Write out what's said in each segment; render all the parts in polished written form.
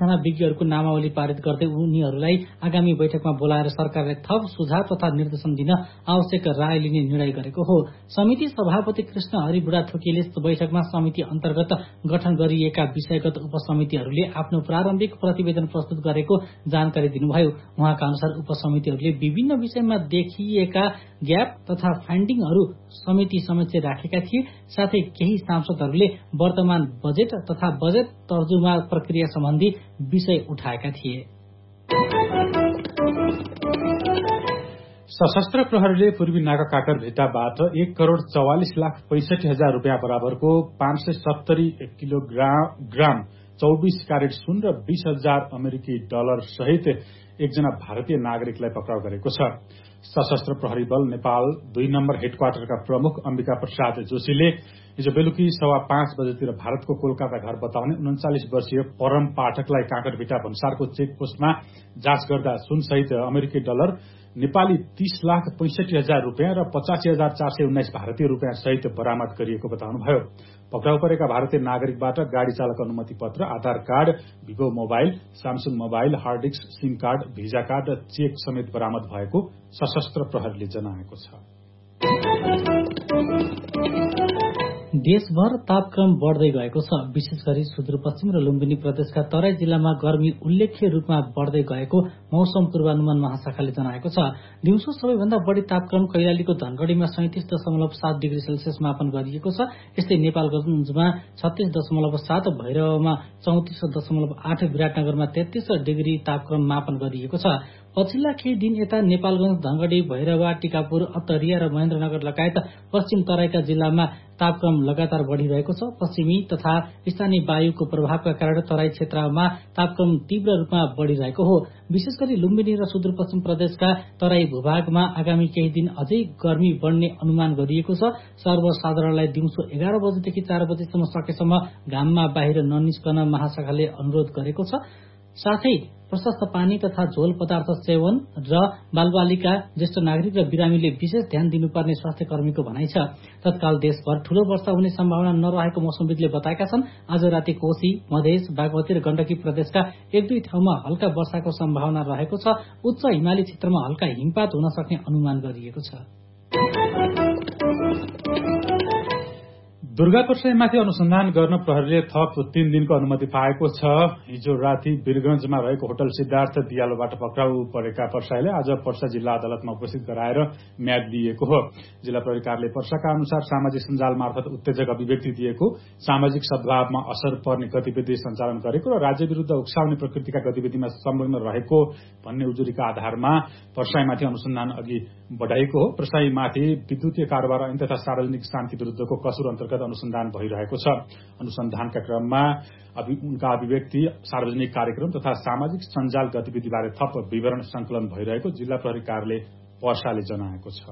जना विज्ञहरूको नामावली पारित गर्दै उनीहरूलाई आगामी बैठकमा बोलाएर सरकारले थप सुझाव तथा निर्देशन दिन आवश्यक राय लिने निर्णय गरेको हो। समिति सभापति कृष्ण हरि बुढाथोकीले बैठकमा समिति अन्तर्गत गठन गरिएका विषयगत उपसमितिहरूले आफ्नो प्रारम्भिक प्रतिवेदन प्रस्तुत गरेको जानकारी दिनुभयो। उहाँका अनुसार उपसमितिहरूले विभिन्न विषयमा देखिएका ग्याप तथा फाइन्डिङहरू समिति समक्ष राखेका थिए। साथै केही सांसदहरूले वर्तमान बजेट तथा बजेट तर्जुमा प्रक्रिया सम्बन्धी विषय उठाएका थिए। सशस्त्र प्रहरीले पूर्वी नाका काकर भित्ताबाट 1,44,65,00,000 रुपियाँ बराबरको 570 किलोग्राम 24 क्यारेट सुन र 20,000 अमेरिकी डलर सहित एकजना भारतीय नागरिकलाई पक्राउ गरेको छ। सशस्त्र प्रहरी बल नेपाल 2 नम्बर हेडक्वार्टरका प्रमुख अम्बिका प्रसाद जोशीले हिजो बेलुकी 5:15 बजेतिर भारतको कोलकाता घर बताउने 39 वर्षीय परम पाठकलाई काँकरभिट्टा भन्सारको चेकपोस्टमा जाँच गर्दा सुनसहित अमेरिकी डलर नेपाली 30,65,000 रुपियाँ र 85,419 भारतीय रुपियाँ सहित बरामद गरिएको बताउनुभयो। पक्राउ परेका भारतीय नागरिकबाट गाड़ी चालक अनुमति पत्र, आधार card, Vivo mobile, Samsung mobile, hard disk, SIM card, visa card र चेक समेत बरामद भएको सशस्त्र प्रहरीले जनाएको छ। देशभर तापक्रम बढ्दै गएको छ। विशेष गरी सुदूरपश्चिम र लुम्बिनी प्रदेशका तराई जिल्लामा गर्मी उल्लेख्य रूपमा बढ्दै गएको मौसम पूर्वानुमान महाशाखाले जनाएको छ। दिउँसो सबैभन्दा बढ़ी तापक्रम कैलालीको धनगढ़ीमा 37.7 डिग्री सेल्सियस मापन गरिएको छ। यस्तै नेपालगञ्जमा 36.7, भैरवमा 34.8, विराटनगरमा 33 डिग्री तापक्रम मापन गरिएको छ। पछिल्ला केही दिन यता नेपालगञ्ज, धनगढ़ी, भैरवा, टिकापुर, अत्तरिया र महेन्द्रनगर लगायत पश्चिम तराईका जिल्लामा तापक्रम लगातार बढ़िरहेको छ। पश्चिमी तथा स्थानीय वायुको प्रभावका कारण तराई क्षेत्रमा तापक्रम तीव्र रूपमा बढ़िरहेको हो। विशेष गरी लुम्बिनी र सुदूरपश्चिम प्रदेशका तराई भूभागमा आगामी केही दिन अझै गर्मी बढ्ने अनुमान गरिएको छ। सर्वसाधारणलाई दिउँसो 11 बजेदेखि 4 बजेसम्म सकेसम्म घाममा बाहिर ननिस्कन महाशाखाले अनुरोध गरेको छ। साथै प्रशस्त पानी तथा झोल पदार्थ सेवन र बालबालिका, ज्येष्ठ नागरिक र बिरामीले विशेष ध्यान दिनुपर्ने स्वास्थ्य कर्मीको भनाइ छ। तत्काल देशभर ठूलो वर्षा हुने सम्भावना नरहेको मौसमविदले बताएका छन्। आज राति कोशी, मधेस, बागमती र गण्डकी प्रदेशका 1-2 ठाउँमा हल्का वर्षाको सम्भावना रहेको छ। उच्च हिमाली क्षेत्रमा हल्का हिमपात हुन सक्ने अनुमान गरिएको छ। दुर्गाप्रसाईमाथि अनुसन्धान गर्न प्रहरीले थप 3 दिनको अनुमति पाएको छ। हिजो राति वीरगंजमा रहेको होटल सिद्धार्थ दियालोबाट पक्राउ परेका प्रसाईले आज पर्सा जिल्ला अदालतमा उपस्थित गराएर म्याद लिएको हो। जिल्ला प्रहरी कार्यालय पर्साका अनुसार सामाजिक सञ्जाल मार्फत उत्तेजक अभिव्यक्ति दिएको, सामाजिक सद्भावमा असर पर्ने गतिविधि सञ्चालन गरेको र राज्य विरूद्ध उक्साउने प्रकृतिका गतिविधिमा संलग्न रहेको भन्ने उजुरीका आधारमा प्रसाईमाथि अनुसन्धान अघि बढ़ाइएको हो। प्रसाईमाथि विद्युतीय कारोबार ऐन तथा सार्वजनिक शान्ति विरूद्धको कसुर अन्तर्गत अनुसन्धान भइरहेको छ। अनुसन्धानका क्रममा उनका अभिव्यक्ति, सार्वजनिक कार्यक्रम तथा सामाजिक सञ्जाल गतिविधिबारे थप विवरण संकलन भइरहेको जिल्ला प्रहरी कार्यालय पर्साले जनाएको छ।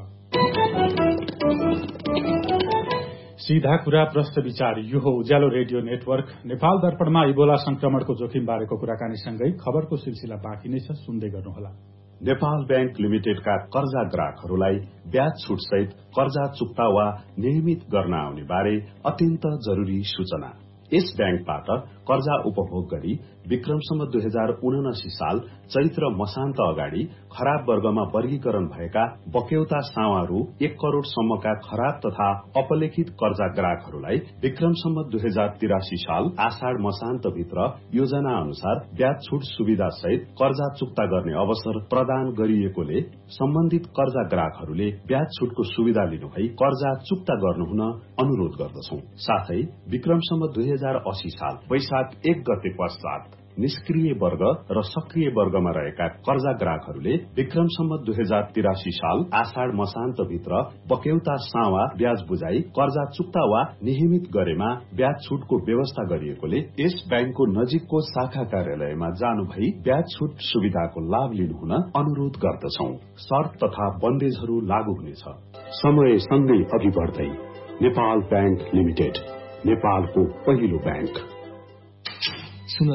सीधा कुरा प्रश्न विचार, यो हो उज्यालो रेडियो नेटवर्क। नेपाल दर्पणमा इबोला संक्रमणको जोखिम बारेको कुराकानीसँगै खबरको सिलसिला बाँकी नै छ, सुन्दै गर्नुहोला। नेपाल बैंक लिमिटेडका कर्जा ग्राहकहरूलाई ब्याज छुटसहित कर्जा चुक्ता वा नियमित गर्न आउने बारे अत्यन्त जरूरी सूचना। यस बैंकबाट कर्जा उपभोग गरी विक्रमसम्म 2079 साल चैत्र मसान्त अगाडि खराब वर्गमा वर्गीकरण भएका बक्यौता सावा रु 1 करोड़ सम्मका खराब तथा अपलेखित कर्जा ग्राहकहरूलाई विक्रमसम्म 2083 साल आषाढ़ मसान्त भित्र योजना अनुसार ब्याज छुट सुविधा सहित कर्जा चुक्ता गर्ने अवसर प्रदान गरिएकोले सम्बन्धित कर्जा ग्राहकहरूले ब्याज छुटको सुविधा लिनुभई कर्जा चुक्ता गर्नुहुन अनुरोध गर्दछौं। साथै विक्रमसम्म 2080 साल वैशाख 1 गते पश्चात निष्क्रिय वर्ग र सक्रिय वर्गमा रहेका कर्जा ग्राहकहरूले विक्रमसम्म 2083 साल आषाढ़ मसान्त भित्र बक्यौता सावा ब्याज बुझाई कर्जा चुक्ता वा नियमित गरेमा ब्याज छुटको व्यवस्था गरिएकोले यस बैंकको नजिकको शाखा कार्यालयमा जानु भई ब्याज छुट सुविधाको लाभ लिनुहुन अनुरोध गर्दछौं। शर्त तथा बन्देजहरू लागू हुनेछ। समय सँगै अघि बढ्दै नेपाल बैंक लिमिटेड, नेपालको पहिलो बैंक। सुन त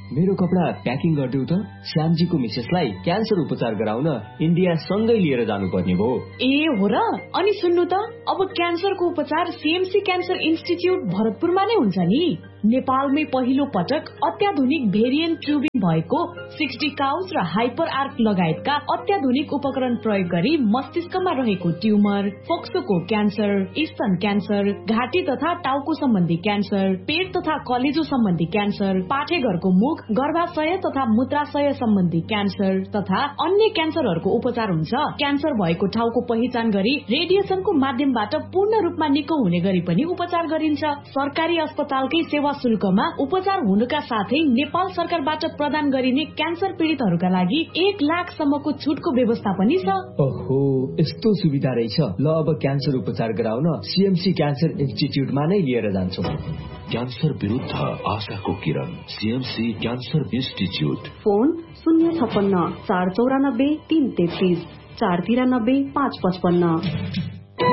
मेरो कपडा प्याकिङ गरिदेऊ त। श्यामजीको मिसेसलाई क्यान्सर उपचार गराउन इन्डिया सँगै लिएर जानुपर्ने भयो। ए हो र? अनि सुन्नु त, अब क्यान्सरको उपचार सीएमसी क्यान्सर इन्स्टिट्युट भरतपुरमा नै हुन्छ नि। नेपालमै पहिलो पटक अत्याधुनिक भेरिएन्ट ट्युबिङ भएको 60 काउस र हाइपर आर्क लगायतका अत्याधुनिक उपकरण प्रयोग गरी मस्तिष्कमा रहेको ट्युमर, फोक्सोको क्यान्सर, स्तन क्यान्सर, घाँटी तथा टाउको सम्बन्धी क्यान्सर, पेट तथा कलेजो सम्बन्धी क्यान्सर, पाठेघरको मुख, गर्भाशय तथा मूत्राशय सम्बन्धी क्यान्सर तथा अन्य क्यान्सरहरूको उपचार हुन्छ। क्यान्सर भएको ठाउँको पहिचान गरी रेडिएसनको माध्यमबाट पूर्ण रूपमा निको हुने गरी पनि उपचार गरिन्छ। सरकारी अस्पतालकै सेवा शुल्कमा उपचार हुनुका साथै नेपाल सरकारबाट प्रदान गरिने क्यान्सर पीडितहरूका लागि 1 लाखसम्मको छुटको व्यवस्था पनि छ। ओहो, यस्तो सुविधा रहेछ। ल अब क्यान्सर उपचार गराउन सीएमसी क्यान्सर इन्स्टिट्युटमा नै लिएर जान्छौँ। क्यान्सर विरुद्ध आशाको किरण, सीएमसी क्यान्सर इन्स्टिट्युट। फोन 056 494 333 493 555।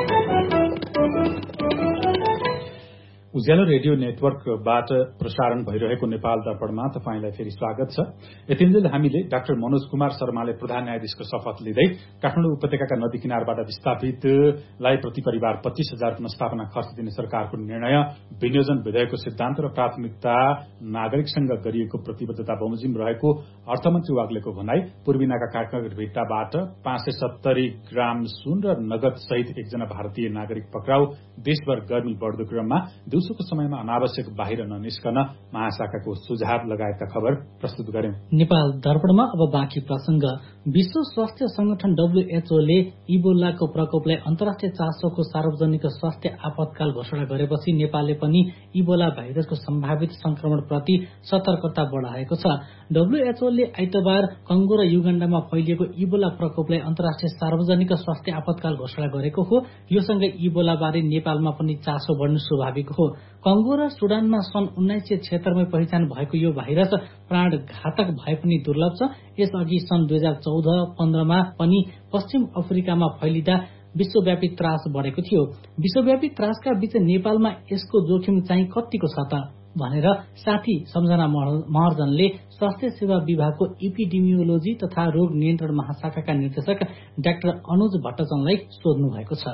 उज्यालो रेडियो नेटवर्कबाट प्रसारण भइरहेको नेपाल दर्पणमा तपाईंलाई फेरि स्वागत छ। यतिन्जेल हामीले डाक्टर मनोज कुमार शर्माले प्रधान न्यायाधीशको शपथ लिँदै काठमाडौँ उपत्यकाका नदी किनारबाट विस्थापितलाई प्रति परिवार 25,000 पुनर्स्थापना खर्च दिने सरकारको निर्णय, विनियोजन विधेयकको सिद्धान्त र प्राथमिकता नागरिकसँग गरिएको प्रतिबद्धता बमोजिम रहेको अर्थमन्त्री वाग्लेको भनाई, पूर्वीनाका काठमाडौँ भिट्टाबाट 570 ग्राम सुन र नगद सहित एकजना भारतीय नागरिक पक्राउ, देशभर गर्मी बढ्दो क्रममा दिउँसोको समयमा अनावश्यक बाहिर ननिस्कन महाशाखाको सुझाव लगायतका खबर प्रस्तुत गर्यौं। नेपाल दर्पणमा अब बाँकी प्रसंग। विश्व स्वास्थ्य संगठन WHO ले इबोलाको प्रकोपलाई अन्तर्राष्ट्रिय चासोको सार्वजनिक स्वास्थ्य आपतकाल घोषणा गरेपछि नेपालले पनि इबोला भाइरसको सम्भावित संक्रमण प्रति सतर्कता बढाएको छ। WHO ले आइतबार कंगो र युगाण्डामा फैलिएको इबोला प्रकोपलाई अन्तर्राष्ट्रिय सार्वजनिक स्वास्थ्य आपतकाल घोषणा गरेको हो। यो सँगै इबोला बारे नेपालमा पनि चासो बढ्नु स्वाभाविक हो। कंगो र सुडानमा सन् 1976 मै पहिचान भएको यो भाइरस प्राणघातक भए पनि दुर्लभ छ। यसअघि सन् 2014-15 मा पनि पश्चिम अफ्रिकामा फैलिँदा विश्वव्यापी त्रास बढेको थियो। विश्वव्यापी त्रासका बीच नेपालमा यसको जोखिम चाहिँ कतिको छ त भनेर साथी सम्झना महर्जनले स्वास्थ्य सेवा विभागको एपिडेमियोलोजी तथा रोग नियन्त्रण महाशाखाका निर्देशक डाक्टर अनुज भट्टचन्दलाई सोध्नु भएको छ।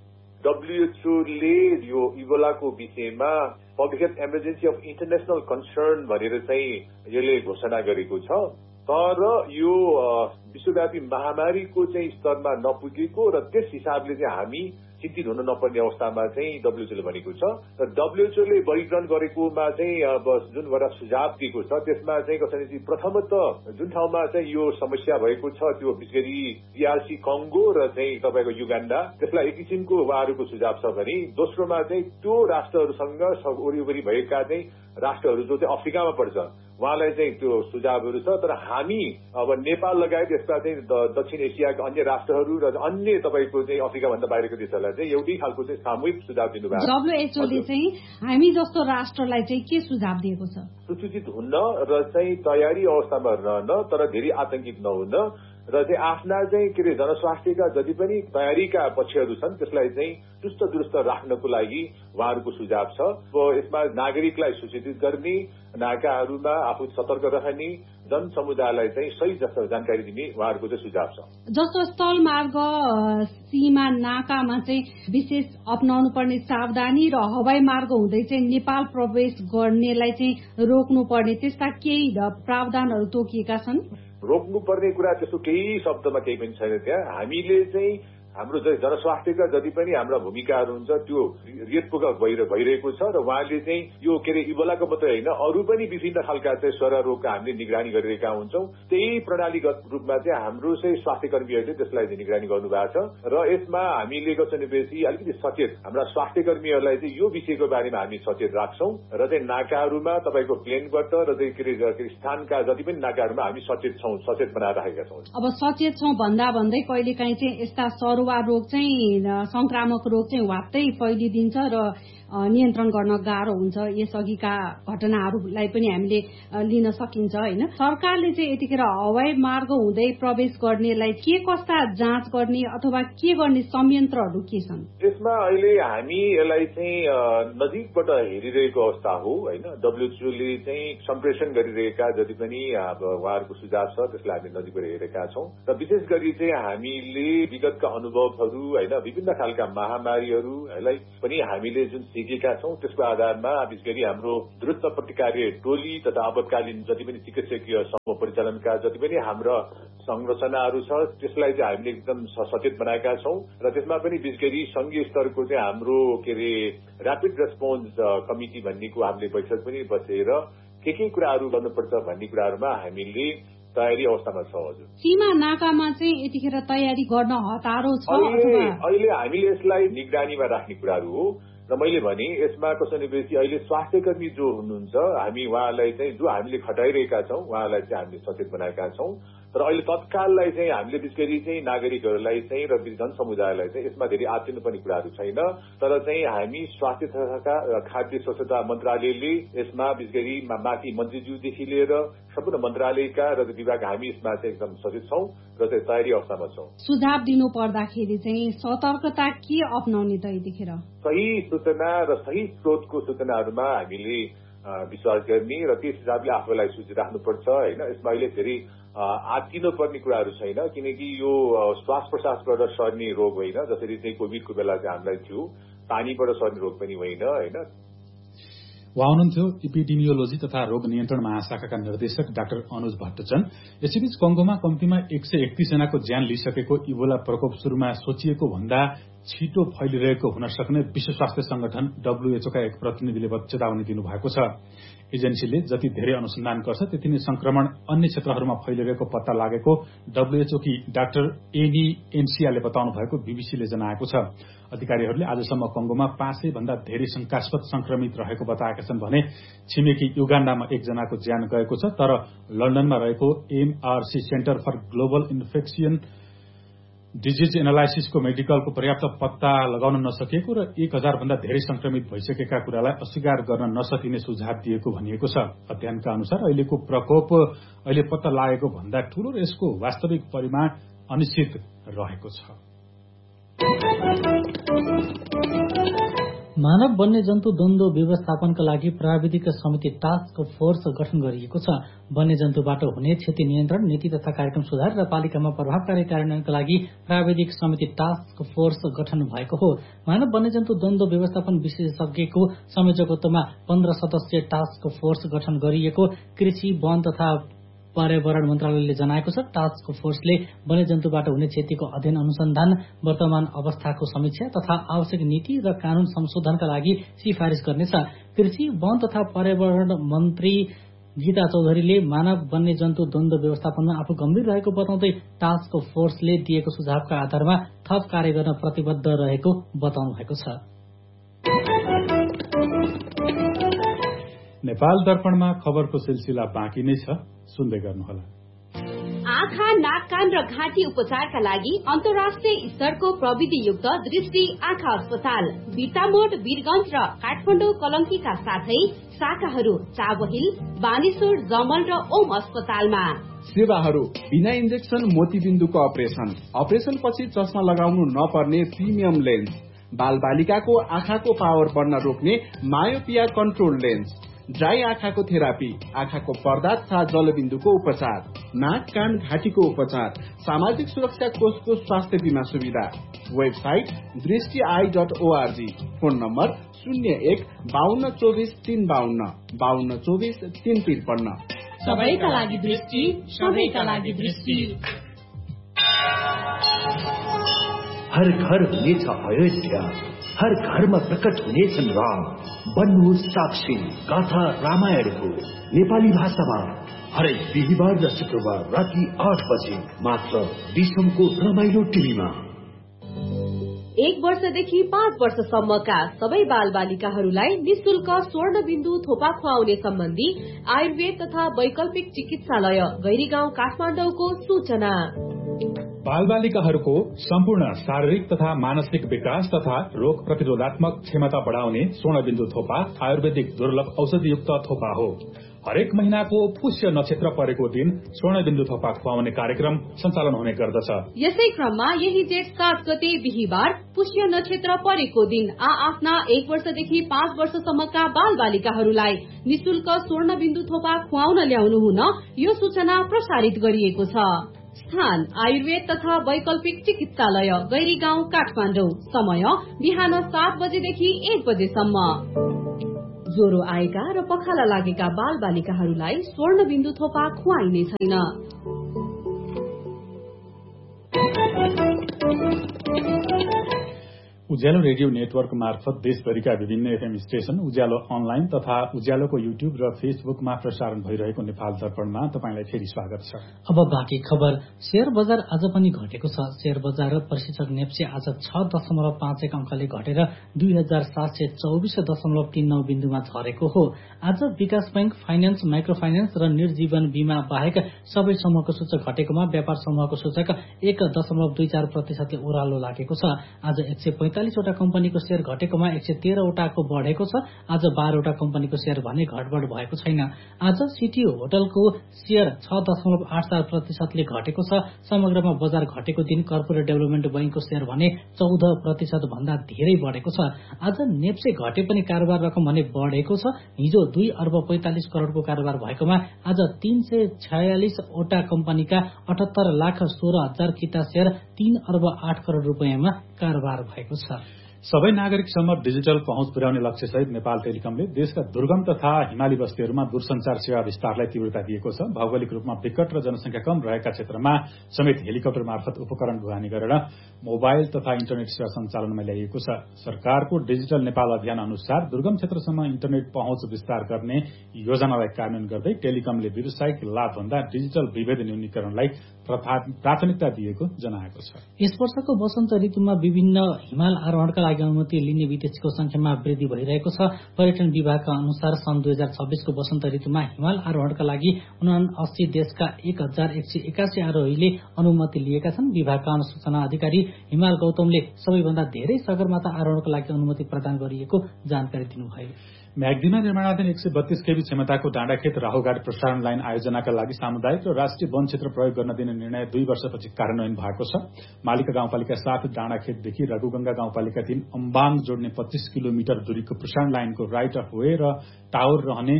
WHO ले यो इबोलाको विषयमा public health emergency of international concern भनेर चाहिँ यसले घोषणा गरेको छ। तर यो विश्वव्यापी महामारीको चाहिँ स्तरमा नपुगेको र त्यस हिसाबले चाहिँ हामी चिन्तित हुन नपर्ने अवस्थामा चाहिँ WHO ले भनेको छ। र WHO ले वर्गीकरण गरेकोमा चाहिँ अब जुन एउटा सुझाव दिएको छ त्यसमा चाहिँ कसरी प्रथमतः जुन ठाउँमा चाहिँ यो समस्या भएको छ त्यो विशेष गरी DRC कंगो र चाहिँ तपाईँको युगाण्डा, त्यसलाई एक किसिमको उहाँहरूको सुझाव छ भने दोस्रोमा चाहिँ त्यो राष्ट्रहरूसँग वरिपरि भएका चाहिँ राष्ट्रहरू जो चाहिँ अफ्रिकामा पर्छ उहाँलाई चाहिँ त्यो सुझावहरू छ। तर हामी अब नेपाल लगायत यसका चाहिँ दक्षिण एसियाका अन्य राष्ट्रहरू र अन्य तपाईँको चाहिँ अफ्रिकाभन्दा बाहिरको देशहरूलाई चाहिँ एउटै खालको चाहिँ सामूहिक सुझाव दिनुभएको छ। WHO ले चाहिँ हामी जस्तो राष्ट्रलाई चाहिँ के सुझाव दिएको छ? सुसूचित हुन्न र चाहिँ तयारी अवस्थामा रहन, तर धेरै आतंकित नहुन र चाहिँ आफ्ना चाहिँ के अरे जनस्वास्थ्यका जति पनि तयारीका पक्षहरू छन् त्यसलाई चाहिँ चुस्त दुरुस्त राख्नको लागि उहाँहरूको सुझाव छ। यसमा नागरिकलाई सूचित गर्ने, नाकाहरूमा आफू सतर्क रहने, जन समुदायलाई चाहिँ सही जस्तो जानकारी दिने उहाँहरूको चाहिँ सुझाव छ। जस्तो स्थल मार्ग, सीमा नाकामा चाहिँ विशेष अपनाउनु पर्ने सावधानी र हवाई मार्ग हुँदै चाहिँ नेपाल प्रवेश गर्नेलाई चाहिँ रोक्नु पर्ने त्यस्ता केही प्रावधानहरू तोकिएका छन्। रोक्नुपर्ने कुरा त्यस्तो केही शब्दमा केही पनि छैन। त्यहाँ हामीले चाहिँ हाम्रो जनस्वास्थ्यका जति पनि हाम्रा भूमिकाहरू हुन्छ त्यो हृदयपूर्वक भइरहेको छ र उहाँले चाहिँ यो के अरे इबोलाको मात्रै होइन अरू पनि विभिन्न खालका चाहिँ स्वर रोगका हामीले निगरानी गरिरहेका हुन्छौँ। त्यही प्रणालीगत रूपमा चाहिँ हाम्रो चाहिँ स्वास्थ्य कर्मीहरूले त्यसलाई निगरानी गर्नुभएको छ र यसमा हामीले कसरी अलिकति सचेत हाम्रा स्वास्थ्य कर्मीहरूलाई चाहिँ यो विषयको बारेमा हामी सचेत राख्छौँ र चाहिँ नाकाहरूमा तपाईँको प्लेनबाट र चाहिँ के अरे स्थानका जति पनि नाकाहरूमा हामी सचेत बनाएर राखेका छौँ। अब सचेत छौँ भन्दा भन्दै कहिलेकाहीँ चाहिँ यस्ता रोग चाहिँ संक्रामक रोग चाहिँ वात्तै फैलिदिन्छ र नियन्त्रण गर्न गाह्रो हुन्छ। यसअघिका घटनाहरूलाई पनि हामीले लिन सकिन्छ होइन। सरकारले चाहिँ यतिखेर हवाई मार्ग हुँदै प्रवेश गर्नेलाई के कस्ता जाँच गर्ने अथवा के गर्ने संयन्त्रहरू के छन्? यसमा अहिले हामी यसलाई चाहिँ नजिकबाट हेरिरहेको अवस्था हो होइन। डब्ल्युएचओले चाहिँ सम्प्रेषण गरिरहेका जति पनि उहाँहरूको सुझाव छ त्यसलाई हामी नजिकबाट हेरेका छौँ र विशेष गरी चाहिँ हामीले विगतका अनुभवहरू होइन विभिन्न खालका महामारीहरूलाई पनि हामीले जुन सिकेका छौँ त्यसको आधारमा विशेष गरी हाम्रो द्रुत प्रतिकार्य टोली तथा आपतकालीन जति पनि चिकित्सकीय समूह परिचालनका जति पनि हाम्रा संरचनाहरू छ त्यसलाई चाहिँ हामीले एकदम सचेत बनाएका छौँ र त्यसमा पनि विशेष गरी संघीय स्तरको चाहिँ हाम्रो ऱ्यापिड रेस्पोन्स कमिटी भन्नेको हामीले बैठक पनि बसेर के कुराहरू गर्नुपर्छ भन्ने कुराहरूमा हामीले तयारी अवस्थामा छ। हजुर, सीमा नाकामा चाहिँ यतिखेर तयारी गर्न हतारो छ। अहिले हामीले यसलाई निगरानीमा राख्ने कुराहरू हो र मैले भने यसमा कसो भनेपछि अहिले स्वास्थ्यकर्मी जो हुनुहुन्छ हामी उहाँलाई चाहिँ जो हामीले खटाइरहेका छौँ उहाँलाई चाहिँ हामीले सचेत बनाएका छौँ तर अहिले तत्काललाई चाहिँ हामीले विशेष गरी चाहिँ नागरिकहरूलाई चाहिँ र जनसमुदायलाई चाहिँ यसमा धेरै आत्तिनुपर्ने कुराहरू छैन तर चाहिँ हामी स्वास्थ्य तथा खाद्य स्वच्छता मन्त्रालयले यसमा विशेष गरी माथि मन्त्रीज्यूदेखि लिएर सम्पूर्ण मन्त्रालयका र विभाग हामी यसमा चाहिँ एकदम सचेत छौँ र चाहिँ तयारी अवस्थामा छौँ। सुझाव दिनु पर्दाखेरि चाहिँ सतर्कता के अपनाउने त यतिखेर? सही सूचना र सही स्रोतको सूचनाहरूमा हामीले विश्वास गर्ने र त्यस हिसाबले आफूलाई सूची राख्नुपर्छ होइन। यसमा अहिले धेरै आत्तिनु पर्ने कुराहरू छैन किनकि यो श्वास प्रश्वासबाट सर्ने रोग होइन जसरी चाहिँ कोभिडको बेला चाहिँ हामीलाई थियो पानीबाट सर्ने रोग पनि होइन होइन। उहाँ हुनुहुन्थ्यो इपिडेमियोलोजी तथा रोग नियन्त्रण महाशाखाका निर्देशक डाक्टर अनुज भट्टचन। यसैबीच कंगोमा कम्तीमा 131 जनाको ज्यान लिइसकेको इबोला प्रकोप शुरूमा सोचिएको भन्दा छिटो फैलिरहेको हुन सक्ने विश्व स्वास्थ्य संगठन डब्ल्यूएचओका एक प्रतिनिधिले चेतावनी दिनुभएको छ। एजेन्सीले जति धेरै अनुसन्धान गर्छ त्यति नै संक्रमण अन्य क्षेत्रहरूमा फैलिरहेको पत्ता लागेको डब्ल्यूएचओकी डाक्टर एनी एन्सियाले बताउनु भएको बीबीसीले जनाएको छ। अधिकारीहरूले आजसम्म कंगोमा 500 भन्दा धेरै शंकास्पद संक्रमित रहेको बताएका छन् भने छिमेकी युगाण्डामा एकजनाको ज्यान गएको छ तर लन्डनमा रहेको MRC centre for global infection disease एनालाइसिसको मेडिकलको पर्याप्त पत्ता लगाउन नसकेको र 1000 भन्दा धेरै संक्रमित भइसकेका कुरालाई अस्वीकार गर्न नसकिने सुझाव दिएको भनिएको छ। अध्ययनका अनुसार अहिलेको प्रकोप अहिले पत्ता लागेको भन्दा ठूलो र यसको वास्तविक परिमाण अनिश्चित रहेको छ। मानव वन्यजन्तु द्वन्द्व व्यवस्थापनका लागि प्राविधिक समिति टास्क फोर्स गठन गरिएको छ। वन्यजन्तुबाट हुने क्षति नियन्त्रण नीति तथा कार्यक्रम सुधार र पालिकामा प्रभावकारी कार्यान्वयनका लागि प्राविधिक समिति टास्क फोर्स गठन भएको हो। मानव वन्यजन्तु द्वन्द्व व्यवस्थापन विशेषज्ञको संयोजकत्वमा 15 सदस्यीय टास्क फोर्स गठन गरिएको कृषि वन तथा पर्यावरण मन्त्रालयले जनाएको छ। टास्क फोर्सले वन्यजन्तुबाट हुने क्षतिको अध्ययन अनुसन्धान वर्तमान अवस्थाको समीक्षा तथा आवश्यक नीति र कानून संशोधनका लागि सिफारिश गर्नेछ। कृषि वन तथा पर्यावरण मन्त्री गीता चौधरीले मानव वन्यजन्तु द्वन्द्व व्यवस्थापनमा आफू गम्भीर रहेको बताउँदै टास्क फोर्सले दिएको सुझावका आधारमा थप कार्य गर्न प्रतिबद्ध रहेको बताउनु भएको छ। नेपाल दर्पणमा खबरको सिलसिला बाँकी नै छ, सुन्दै गर्नुहोला। आँखा, नाक, कान र घाँटी उपचारका लागि अन्तर्राष्ट्रिय स्तरको प्रविधियुक्त दृष्टि आँखा अस्पताल बिर्तामोड, वीरगंज र काठमाडौँ कलंकीका साथै शाखाहरू चाबहिल, बानेश्वर, जमल र ओम अस्पतालमा। सेवाहरू बिना इन्जेक्सन मोतीबिन्दुको अपरेशन पछि चस्मा लगाउनु नपर्ने प्रिमियम लेन्स, बाल बालिकाको आँखाको पावर बढ्न रोक्ने मायोपिया कन्ट्रोल लेन्स, ड्राई आँखाको थेरापी, आँखाको पर्दा तथा जलबिन्दुको उपचार, नाक, कान, घाँटीको उपचार, सामाजिक सुरक्षा कोषको स्वास्थ्य बीमा सुविधा। Website दृष्टि.org, phone number 01-5224-352, 5224-353। सबैका लागि दृष्टि, सबैका लागि दृष्टि। हर घर हुनेछ अयोध्या, हर घरमा प्रकट हुनेछन् राम। बन्नुहोस् साक्षी गाथा रामायणको नेपाली भाषामा हरेक बिहिबार र शुक्रबार राति 8 बजे मात्र विश्वको रमाइलो टिभीमा। 1 वर्षदेखि 5 वर्षसम्मका सबै बाल बालिकाहरूलाई निशुल्क स्वर्णबिन्दु थोपा खुवाउने सम्बन्धी आयुर्वेद तथा वैकल्पिक चिकित्सालय गैरीगाउँ काठमाडौँको सूचना। बालबालिकाहरूको सम्पूर्ण शारीरिक तथा मानसिक विकास तथा रोग प्रतिरोधात्मक क्षमता बढ़ाउने स्वर्णबिन्दु थोपा आयुर्वेदिक दुर्लभ औषधियुक्त थोपा हो। हरेक महीनाको पुष्य नक्षत्र परेको दिन स्वर्णबिन्दु थोपा खुवाउने कार्यक्रम सञ्चालन हुने गर्दछ। यसै क्रममा यही जेठ 7 गते बिहीबार पुष्य नक्षत्र परेको दिन आफ्ना 1 वर्षदेखि 5 वर्षसम्मका बाल बालिकाहरूलाई निशुल्क स्वर्णबिन्दु थोपा खुवाउन ल्याउनु हुन यो सूचना प्रसारित गरिएको छ। स्थान आयुर्वेद तथा वैकल्पिक चिकित्सालय गैरी गाउँ काठमाडौँ। समय बिहान 7 बजेदेखि 1 बजेसम्म। ज्वरो आएका र पखाला लागेका बाल बालिकाहरूलाई स्वर्णबिन्दु थोपा खुवाइने छैन। उज्यालो रेडियो नेटवर्क मार्फत देशभरिका विभिन्न एफएम स्टेशन, उज्यालो अनलाइन तथा उज्यालोको युट्युब र फेसबुकमा प्रसारण भइरहेको नेपाल दर्पणमा तपाईंलाई फेरि स्वागत छ। अब बाँकी खबर। शेयर बजार आज पनि घटेको छ। शेयर बजार प्रशिक्षक नेप्से आज 6.51 अंकले घटेर 2724.39 बिन्दुमा झरेको हो। आज विकास बैंक, फाइनान्स, माइक्रो फाइनान्स र निर्जीवन बीमा बाहेक सबै समूहको सूचक घटेकोमा व्यापार समूहको सूचक 1.24% ओह्रालो लागेको छ। आज 145 वटा कम्पनीको शेयर घटेकोमा 113 वटाको बढ़ेको छ। आज 12 वटा कम्पनीको शेयर भने घटबढ भएको छैन। आज सिटिओ होटलको शेयर 6.84% घटेको छ। समग्रमा बजार घटेको दिन कर्पोरेट डेभलपमेन्ट बैंकको शेयर भने 14% भन्दा धेरै बढ़ेको छ। आज नेप्से घटे पनि कारोबार रकम भने बढ़ेको छ। हिजो 2 अर्ब 45 करोड़को कारोबार भएकोमा आज 346 वटा कम्पनीका 78,16,000 किता शेयर 3 अर्ब 8 करोड़ रुपियाँमा कारोबार भएको छ। सबै नागरिकसम्म डिजिटल पहुँच पुर्याउने लक्ष्यसहित नेपाल टेलिकमले देशका दुर्गम तथा हिमाली बस्तीहरूमा दूरसञ्चार सेवा विस्तारलाई तीव्रता दिएको छ। भौगोलिक रूपमा विकट र जनसंख्या कम रहेका क्षेत्रमा समेत हेलिकप्टर मार्फत उपकरण ढुवानी गरेर मोबाइल तथा इन्टरनेट सेवा सञ्चालनमा ल्याइएको छ। सरकारको डिजिटल नेपाल अभियान अनुसार दुर्गम क्षेत्रसम्म इन्टरनेट पहुँच विस्तार गर्ने योजनालाई कार्यान्वयन गर्दै टेलिकमले व्यावसायिक लाभभन्दा डिजिटल विभेद न्यूनीकरणलाई प्राथमिकता दिएको जनाएको छ। यस वर्षको वसन्त ऋतुमा विभिन्न हिमाल आरोहणका लागि अनुमति लिने विदेशीको संख्यामा वृद्धि भइरहेको छ। पर्यटन विभागका अनुसार सन् 2026 को वसन्त ऋतुमा हिमाल आरोहणका लागि 79 देशका 1181 आरोहीले अनुमति लिएका छन्। विभागका अनुसूचना अधिकारी हिमाल गौतमले सबैभन्दा धेरै सगरमाथा आरोहणका लागि अनुमति प्रदान गरिएको जानकारी दिनुभयो। म्याग्दीमा निर्माणाधीन 132 केबी क्षमताको डाँडाखेत राहुघाट प्रसारण लाइन आयोजनाका लागि सामुदायिक र राष्ट्रिय वन क्षेत्र प्रयोग गर्न दिने निर्णय 2 वर्षपछि कार्यान्वयन भएको छ। मालिका गाउँपालिका 7 डाँडाखेतदेखि रघुगंगा गाउँपालिका 3 अम्बाङ जोड्ने 25 किलोमिटर दूरीको प्रसारण लाइनको राइट अफ वे र टावर रहने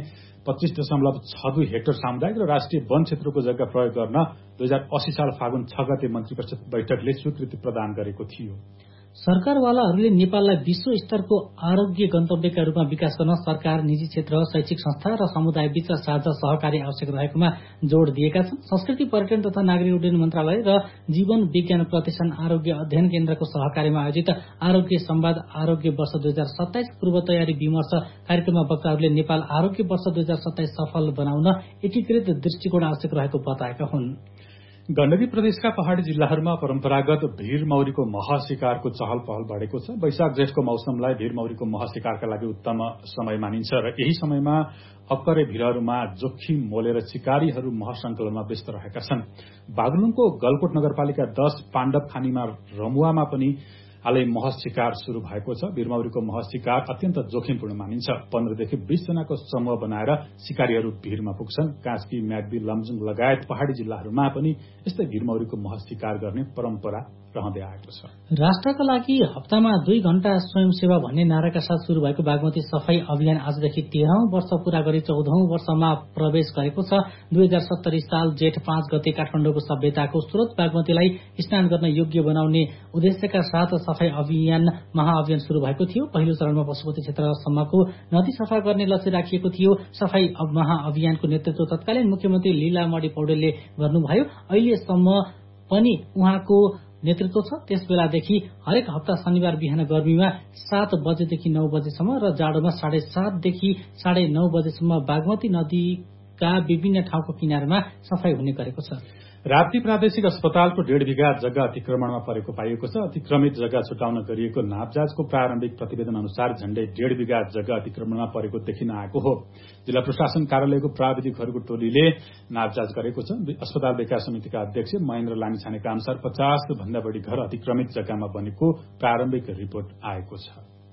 25.62 हेक्टर सामुदायिक र राष्ट्रिय वन क्षेत्रको जग्गा प्रयोग गर्न 2080 साल फागुन 6 गते मन्त्री परिषद बैठकले स्वीकृति प्रदान गरेको थियो। सरकारवालाहरूले नेपाललाई विश्व स्तरको आरोग्य गन्तव्यका रूपमा विकास गर्न सरकार, निजी क्षेत्र, शैक्षिक संस्था र समुदाय बीच साझा सहकारी आवश्यक रहेकोमा जोड़ दिएका छन्। संस्कृति, पर्यटन तथा नागरिक उड्डयन मन्त्रालय र जीवन विज्ञान प्रतिष्ठान आरोग्य अध्ययन केन्द्रको सहकार्यमा आयोजित आरोग्य संवाद आरोग्य वर्ष 2027 पूर्व तयारी विमर्श कार्यक्रममा वक्ताहरूले नेपाल आरोग्य वर्ष 2027 सफल बनाउन एकीकृत दृष्टिकोण आवश्यक रहेको बताएका हुन्। गण्डकी प्रदेशका पहाड़ी जिल्लाहरूमा परम्परागत भीर मौरीको मह शिकारको चहल पहल बढ़ेको छ। वैशाख जेठको मौसमलाई भीर मौरीको मह शिकारका लागि उत्तम समय मानिन्छ र यही समयमा अक्करे भीरहरूमा जोखिम मोलेर शिकारीहरू मह संकलनमा व्यस्त रहेका छन्। बागलुङको गलकोट नगरपालिका 10 पाण्डव खानीमा रमुवामा पनि हालै मह शिकार शुरू भएको छ। भीरमौरीको मह शिकार अत्यन्त जोखिमपूर्ण मानिन्छ। 15 देखि 20 जनाको समूह बनाएर शिकारीहरू भीरमा पुग्छन्। कास्की, म्याग्दी, लमजुङ लगायत पहाड़ी जिल्लाहरूमा पनि यस्तै भीरमौरीको मह शिकार गर्ने परम्परा रहँदै आएको छ। राष्ट्रका लागि हप्तामा 2 घण्टा स्वयंसेवा भन्ने नाराका साथ शुरू भएको बागमती सफाई अभियान आजदेखि 13औं वर्ष पूरा गरी 14औं वर्षमा प्रवेश गरेको छ। 2070 साल जेठ 5 गते काठमाडौँको सभ्यताको स्रोत बागमतीलाई स्नान गर्न योग्य बनाउने उद्देश्यका साथ सफाई अभियान महाअभियान शुरू भएको थियो। पहिलो चरणमा पशुपति क्षेत्रसम्मको नदी सफा गर्ने लक्ष्य राखिएको थियो। सफाई महाअभियानको नेतृत्व तत्कालीन मुख्यमन्त्री लीलामणि पौडेलले गर्नुभयो। अहिलेसम्म पनि उहाँको नेतृत्व छ। त्यस बेलादेखि हरेक हप्ता शनिबार बिहान गर्मीमा 7 बजेदेखि 9 बजेसम्म र जाडोमा 7:30 देखि 9:30 बजेसम्म बागमती नदी का विभिन्न ठाउँको किनारमा सफाई हुने गरेको छ। राप्ती प्रादेशिक अस्पतालको 1.5 बिघा जग्गा अतिक्रमणमा परेको पाइएको छ। अतिक्रमित जग्गा छुटाउन गरिएको नापजाँचको प्रारम्भिक प्रतिवेदन अनुसार झण्डै 1.5 बिघा जग्गा अतिक्रमणमा परेको देखिन आएको हो। जिल्ला प्रशासन कार्यालयको प्राविधिकहरूको टोलीले नापजाँच गरेको छ। अस्पताल विकास समितिका अध्यक्ष महेन्द्र लामिछानेका अनुसार 50 भन्दा बढी घर अतिक्रमित जग्गामा बनेको प्रारम्भिक रिपोर्ट आएको छ।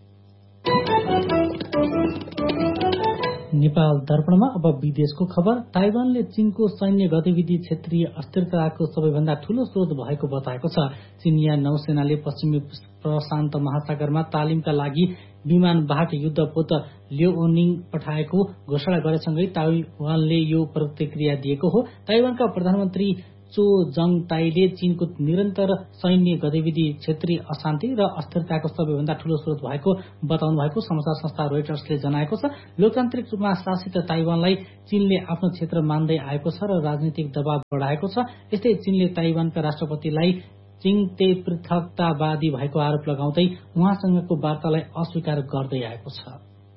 नेपाल दर्पणमा अब विदेशको खबर। ताइवानले चीनको सैन्य गतिविधि क्षेत्रीय अस्थिरताको सबैभन्दा ठूलो स्रोत भएको बताएको छ। चीनिया नौसेनाले पश्चिमी प्रशान्त महासागरमा तालिमका लागि विमानवाहक युद्धपोत लियोनिङ पठाएको घोषणा गरेसँगै ताइवानले यो प्रतिक्रिया दिएको हो। ताइवानका प्रधानमन्त्री चो जङताईले चीनको निरन्तर सैन्य गतिविधि क्षेत्रीय अशान्ति र अस्थिरताको सबैभन्दा ठूलो स्रोत भएको बताउनु भएको समाचार संस्था रोइटर्सले जनाएको छ। लोकतान्त्रिक रूपमा शासित ताइवानलाई चीनले आफ्नो क्षेत्र मान्दै आएको छ र राजनीतिक दबाव बढाएको छ। यस्तै चीनले ताइवानका राष्ट्रपतिलाई चिङते पृथकतावादी भएको आरोप लगाउँदै उहाँसँगको वार्तालाई अस्वीकार गर्दै आएको छ।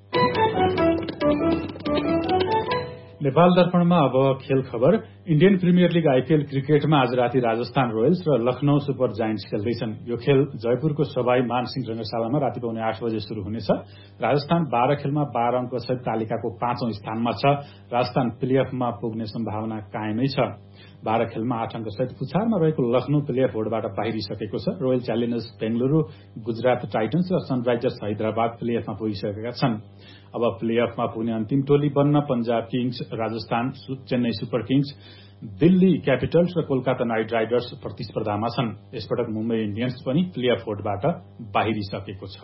नेपाल दर्पणमा अब खेल खबर। इण्डियन प्रिमियर लीग आईपीएल क्रिकेटमा आज राति राजस्थान रोयल्स र लखनऊ सुपर जायन्ट्स खेल्दैछन्। यो खेल जयपुरको सवाई मानसिंह रंगशालामा राति पाउने 8 बजे शुरू हुनेछ। राजस्थान 12 खेलमा 12 अंक सहित तालिकाको 5औं स्थानमा छ। राजस्थान प्लेअफमा पुग्ने सम्भावना कायमै छ। 12 खेलमा 8 अंक सहित पुछारमा रहेको लखनऊ प्लेअफ होडबाट बाहिरिसकेको छ। Royal Challengers Bengaluru, Gujarat titans र सनराइजर्स हैदराबाद प्लेअफमा पुगिसकेका छन्। अब प्लेअफमा पुग्ने अन्तिम टोली बन्न Punjab Kings, Rajasthan, Chennai super Kings, Delhi capitals र कोलकाता नाइट राइडर्स प्रतिस्पर्धामा छन्। यसपटक मुम्बई इण्डियन्स पनि प्लेअफ होडबाट बाहिरिसकेको छ।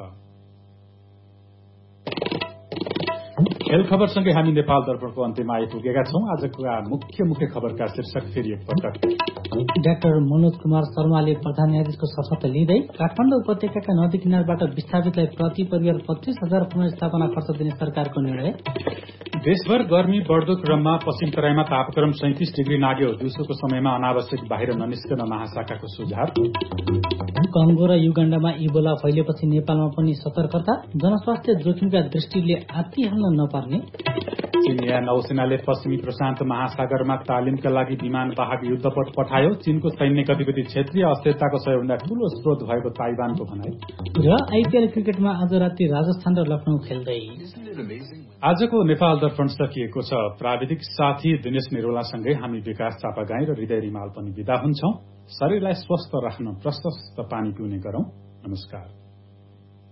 खेल खबरसँगै हामी नेपाल दर्पणको अन्त्यमा आइपुगेका छौं। आजका मुख्य खबरका शीर्षक फेरि एकपटक। डाक्टर मनोज कुमार शर्माले प्रधान न्यायाधीशको शपथ लिँदै काठमाडौँ उपत्यकाका नदी किनारबाट विस्थापितलाई प्रति परिवार 25,000 पुनर्स्थापना खर्च दिने सरकारको निर्णय। देशभर गर्मी बढ्दो क्रममा पश्चिम तराईमा तापक्रम 37 डिग्री नाग्यो। दिउँसोको समयमा अनावश्यक बाहिर ननिस्कन महाशाखाको सुझाव। कंगो र युगाण्डामा इबोला फैलेपछि नेपालमा पनि सतर्कता। जनस्वास्थ्य जोखिमका दृष्टिले आत्ती हाल्न नपर्ने। चीनिया नौसेनाले पश्चिमी प्रशान्त महासागरमा तालिमका लागि विमानवाहक युद्धपोत पठायो। चीनको सैन्य गतिविधि क्षेत्रीय अस्थिरताको सबैभन्दा ठूलो स्रोत भएको ताइवानको भनाई। र आईपीएल क्रिकेटमा आज राति राजस्थान र लखनऊ खेल्दै। आजको नेपाल दर्पण सकिएको छ। प्राविधिक साथी दिनेश निरोलासँगै हामी विकास चापागाई र हृदय रिमाल पनि विदा हुन्छौं। शरीरलाई स्वस्थ राख्न प्रशस्त पानी पिउने गरौं। नमस्कार।